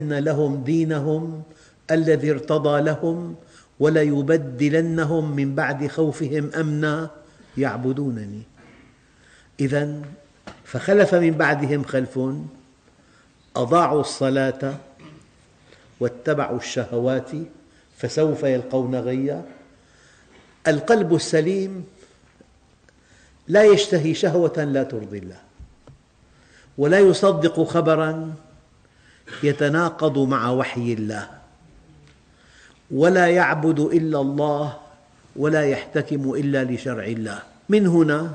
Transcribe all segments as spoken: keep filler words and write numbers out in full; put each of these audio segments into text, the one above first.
لهم دينهم الذي ارتضى لهم وليبدلنهم من بعد خوفهم أمنا يعبدونني. إذن فخلف من بعدهم خلف أضاعوا الصلاة واتبعوا الشهوات فسوف يلقون غيا. القلب السليم لا يشتهي شهوة لا ترضي الله، ولا يصدق خبراً يتناقض مع وحي الله، ولا يعبد إلا الله ولا يحتكم إلا لشرع الله. من هنا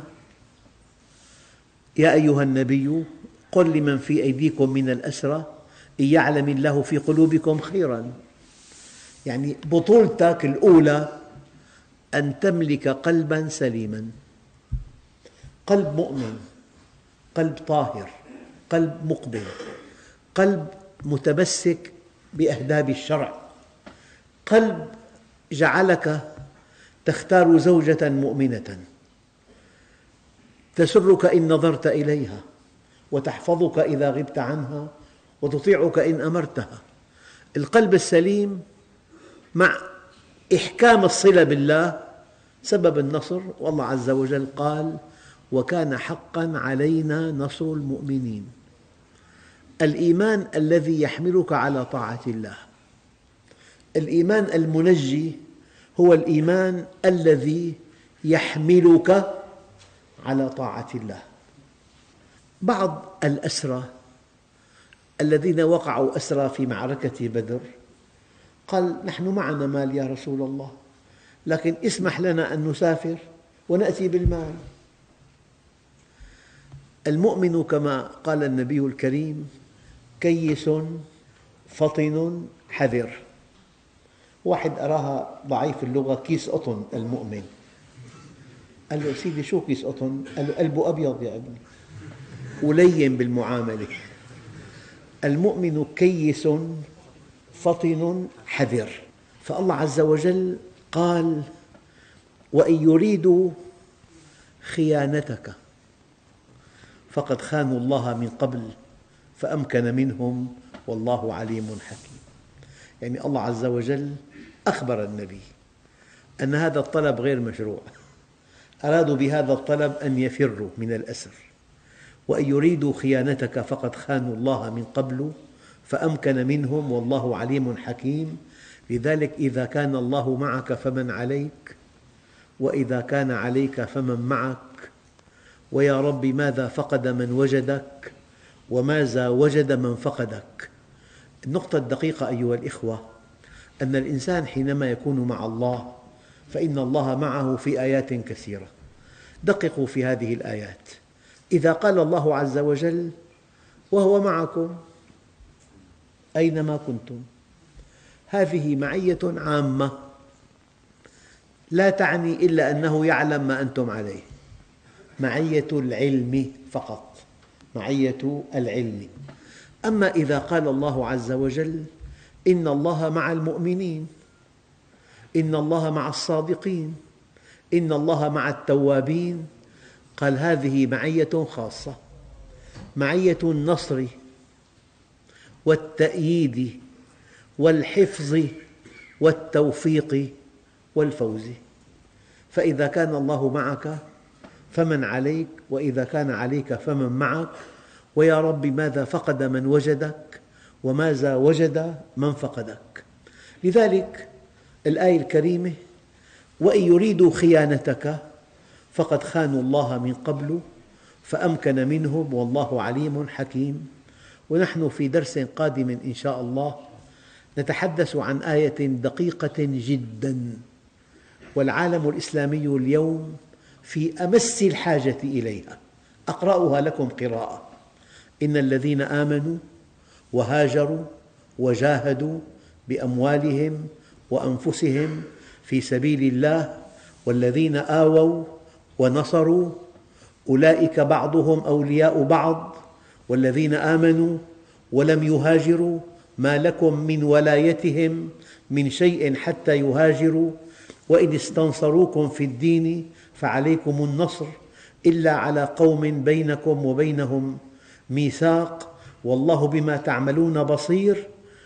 يا أيها النبي قل لمن في أيديكم من الأسرى إن يعلم الله في قلوبكم خيراً. يعني بطولتك الأولى أن تملك قلباً سليماً، قلب مؤمن، قلب طاهر، قلب مقبل، قلب متمسك بأهداب الشرع، قلب جعلك تختار زوجة مؤمنة تسرك إن نظرت إليها، وتحفظك إذا غبت عنها، وتطيعك إن أمرتها. القلب السليم مع إحكام الصلة بالله سبب النصر، والله عز وجل قال: وكان حقاً علينا نصر المؤمنين. الإيمان الذي يحملك على طاعة الله، الإيمان المنجي هو الإيمان الذي يحملك على طاعة الله. بعض الأسرى الذين وقعوا أسرى في معركة بدر قال: نحن معنا مال يا رسول الله، لكن اسمح لنا أن نسافر ونأتي بالمال. المؤمن كما قال النبي الكريم كيس فطن حذر. واحد أراها ضعيف اللغة كيس قطن المؤمن، قال له: سيدي شو كيس قطن؟ قال له: قلبه أبيض يا ابني ولين بالمعاملة. المؤمن كيس فطن حذر. فالله عز وجل قال: وإن يريدوا خيانتك فقد خانوا الله من قبل فأمكن منهم والله عليم حكيم. يعني الله عز وجل أخبر النبي أن هذا الطلب غير مشروع، أرادوا بهذا الطلب أن يفروا من الأسر. وإن يريدوا خيانتك فقد خانوا الله من قبل فأمكن منهم والله عليم حكيم. لذلك إذا كان الله معك فمن عليك، وإذا كان عليك فمن معك. ويا رب ماذا فقد من وجدك وماذا وجد من فقدك. النقطة الدقيقة أيها الإخوة أن الإنسان حينما يكون مع الله فإن الله معه في آيات كثيرة. دققوا في هذه الآيات. إذا قال الله عز وجل: وهو معكم أينما كنتم، هذه معية عامة لا تعني إلا أنه يعلم ما أنتم عليه، معية العلم فقط، معية العلم. أما إذا قال الله عز وجل: إن الله مع المؤمنين، إن الله مع الصادقين، إن الله مع التوابين، قال هذه معية خاصة، معية النصر والتأييد والحفظ والتوفيق والفوز. فإذا كان الله معك فمن عليك، وإذا كان عليك فمن معك. ويا رب ماذا فقد من وجدك وماذا وجد من فقدك. لذلك الآية الكريمة: وإن يريدوا خيانتك فقد خانوا الله من قبل فأمكن منهم والله عليم حكيم. ونحن في درس قادم إن شاء الله نتحدث عن آية دقيقة جداً، والعالم الإسلامي اليوم في أمس الحاجة إليها. أقرأها لكم قراءة: إن الذين آمنوا وهاجروا وجاهدوا بأموالهم وأنفسهم في سبيل الله والذين آووا ونصروا أولئك بعضهم أولياء بعض والذين آمنوا ولم يهاجروا ما لكم من ولايتهم من شيء حتى يهاجروا وإن استنصروكم في الدين فعليكم النصر إلا على قوم بينكم وبينهم ميثاق والله بما تعملون بصير